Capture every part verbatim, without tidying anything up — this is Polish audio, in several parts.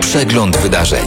Przegląd wydarzeń.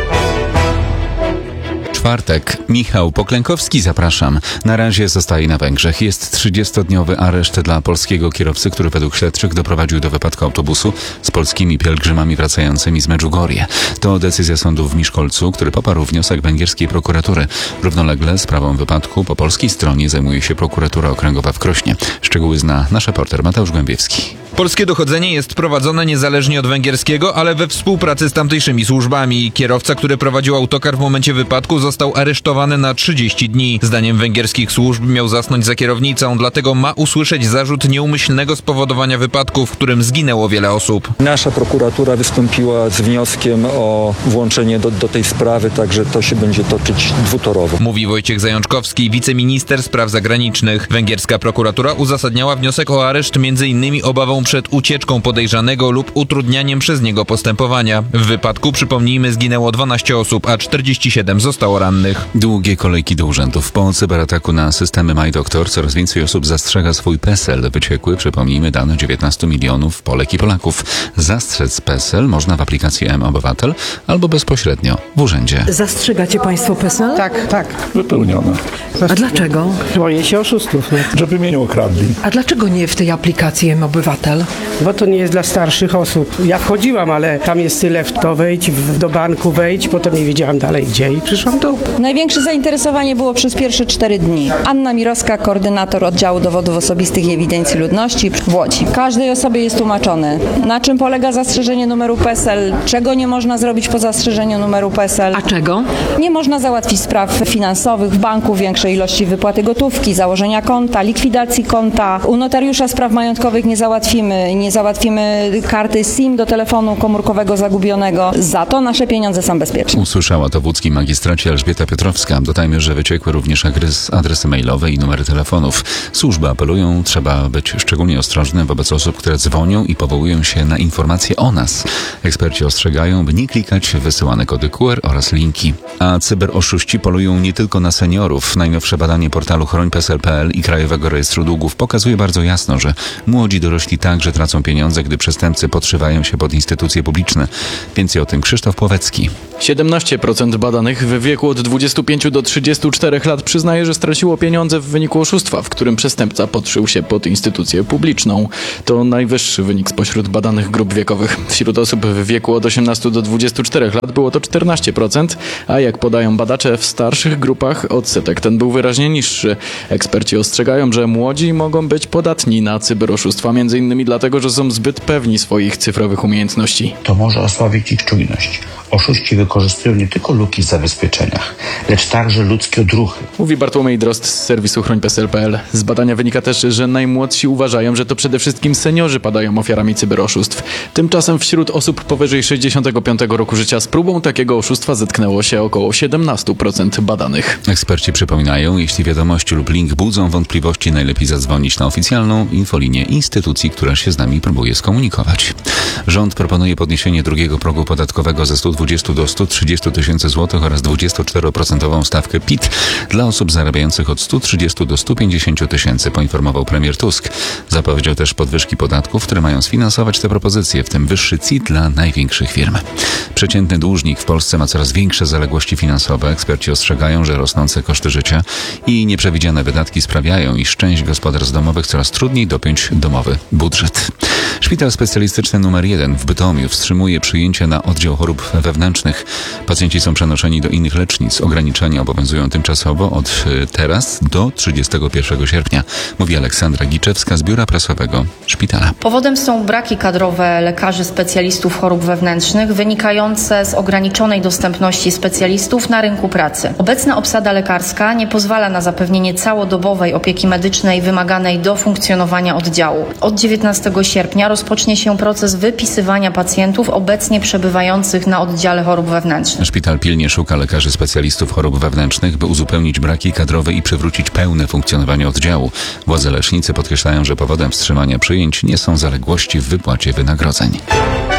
Czwartek. Michał Poklękowski, zapraszam. Na razie zostaje na Węgrzech. Jest trzydziestodniowy areszt dla polskiego kierowcy, który według śledczych doprowadził do wypadku autobusu z polskimi pielgrzymami wracającymi z Medjugorje. To decyzja sądu w Miszkolcu, który poparł wniosek węgierskiej prokuratury. Równolegle sprawą wypadku po polskiej stronie zajmuje się prokuratura okręgowa w Krośnie. Szczegóły zna nasz reporter Mateusz Głębiewski. Polskie dochodzenie jest prowadzone niezależnie od węgierskiego, ale we współpracy z tamtejszymi służbami. Kierowca, który prowadził autokar w momencie wypadku, został aresztowany na trzydzieści dni. Zdaniem węgierskich służb miał zasnąć za kierownicą, dlatego ma usłyszeć zarzut nieumyślnego spowodowania wypadku, w którym zginęło wiele osób. Nasza prokuratura wystąpiła z wnioskiem o włączenie do, do tej sprawy, także to się będzie toczyć dwutorowo. Mówi Wojciech Zajączkowski, wiceminister spraw zagranicznych. Węgierska prokuratura uzasadniała wniosek o areszt między innymi obawą przed ucieczką podejrzanego lub utrudnianiem przez niego postępowania. W wypadku, przypomnijmy, zginęło dwanaście osób, a czterdzieści siedem zostało rannych. Długie kolejki do urzędów. Po cyberataku na systemy MyDoktor coraz więcej osób zastrzega swój PESEL. Wyciekły, przypomnijmy, dane dziewiętnastu milionów Polek i Polaków. Zastrzec PESEL można w aplikacji mObywatel albo bezpośrednio w urzędzie. Zastrzegacie państwo PESEL? Tak, tak. Wypełnione. A dlaczego? Boję się oszustów. Nie? Żeby mnie nie okradli. A dlaczego nie w tej aplikacji mObywatel? Bo to nie jest dla starszych osób. Ja wchodziłam, ale tam jest tyle, w to wejdź, w, do banku wejdź, potem nie wiedziałam dalej gdzie i przyszłam tu. Największe zainteresowanie było przez pierwsze cztery dni. Anna Mirowska, koordynator oddziału dowodów osobistych i ewidencji ludności w Łodzi. Każdej osobie jest tłumaczone, na czym polega zastrzeżenie numeru PESEL, czego nie można zrobić po zastrzeżeniu numeru PESEL. A czego? Nie można załatwić spraw finansowych w banku, większej ilości wypłaty gotówki, założenia konta, likwidacji konta. U notariusza spraw majątkowych nie załatwimy, nie załatwimy karty SIM do telefonu komórkowego zagubionego. Za to nasze pieniądze są bezpieczne. Usłyszała to w łódzkim magistracie Elżbieta Piotrowska. Dodajmy, że wyciekły również adres, adresy mailowe i numery telefonów. Służby apelują, trzeba być szczególnie ostrożnym wobec osób, które dzwonią i powołują się na informacje o nas. Eksperci ostrzegają, by nie klikać w wysyłane kody Q R oraz linki. A cyberoszuści polują nie tylko na seniorów. Najnowsze badanie portalu chroń P E S E L kropka P L i Krajowego Rejestru Długów pokazuje bardzo jasno, że młodzi dorośli także tracą pieniądze, gdy przestępcy podszywają się pod instytucje publiczne. Więcej o tym Krzysztof Płowecki. siedemnaście procent badanych w wieku od dwudziestu pięciu do trzydziestu czterech lat przyznaje, że straciło pieniądze w wyniku oszustwa, w którym przestępca podszył się pod instytucję publiczną. To najwyższy wynik spośród badanych grup wiekowych. Wśród osób w wieku od osiemnastu do dwudziestu czterech lat było to czternaście procent, a jak podają badacze, w starszych grupach odsetek ten był wyraźnie niższy. Eksperci ostrzegają, że młodzi mogą być podatni na cyberoszustwa, między innymi dlatego, że są zbyt pewni swoich cyfrowych umiejętności. To może osłabić ich czujność. Oszuści wykorzystują nie tylko luki w zabezpieczeniach, lecz także ludzkie odruchy. Mówi Bartłomiej Drozd z serwisu chroń P E S E L kropka P L. Z badania wynika też, że najmłodsi uważają, że to przede wszystkim seniorzy padają ofiarami cyberoszustw. Tymczasem wśród osób powyżej sześćdziesiątego piątego roku życia z próbą takiego oszustwa zetknęło się około siedemnaście procent badanych. Eksperci przypominają, jeśli wiadomości lub link budzą wątpliwości, najlepiej zadzwonić na oficjalną infolinię instytucji, która się z nami próbuje skomunikować. Rząd proponuje podniesienie drugiego progu podatkowego ze stu dwudziestu do stu trzydziestu tysięcy złotych oraz dwudziestoczteroprocentową stawkę P I T dla osób zarabiających od stu trzydziestu do stu pięćdziesięciu tysięcy, poinformował premier Tusk. Zapowiedział też podwyżki podatków, które mają sfinansować te propozycje, w tym wyższy C I T dla największych firm. Przeciętny dłużnik w Polsce ma coraz większe zaległości finansowe. Eksperci ostrzegają, że rosnące koszty życia i nieprzewidziane wydatki sprawiają, iż część gospodarstw domowych coraz trudniej dopiąć domowy budżet. Szpital specjalistyczny numer jeden w Bytomiu wstrzymuje przyjęcie na oddział chorób wewnętrznych. Pacjenci są przenoszeni do innych lecznic. Ograniczenia obowiązują tymczasowo od teraz do trzydziestego pierwszego sierpnia, mówi Aleksandra Giczewska z biura prasowego szpitala. Powodem są braki kadrowe lekarzy specjalistów chorób wewnętrznych wynikające z ograniczonej dostępności specjalistów na rynku pracy. Obecna obsada lekarska nie pozwala na zapewnienie całodobowej opieki medycznej wymaganej do funkcjonowania oddziału. Od dziewiętnastego sierpnia rozpocznie się proces wypisywania pacjentów obecnie przebywających na oddziale chorób wewnętrznych. Szpital pilnie szuka lekarzy specjalistów chorób wewnętrznych, by uzupełnić braki kadrowe i przywrócić pełne funkcjonowanie oddziału. Władze lecznicy podkreślają, że powodem wstrzymania przyjęć nie są zaległości w wypłacie wynagrodzeń.